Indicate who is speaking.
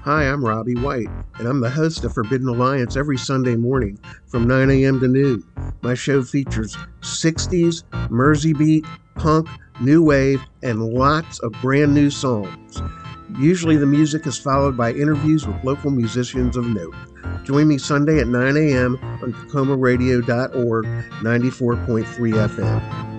Speaker 1: Hi, I'm Robbie White, and I'm the host of Forbidden Alliance every Sunday morning from 9 a.m. to noon. My show features 60s, Mersey beat, punk, new wave, and lots of brand new songs. Usually the music is followed by interviews with local musicians of note. Join me Sunday at 9 a.m. on TacomaRadio.org 94.3 FM.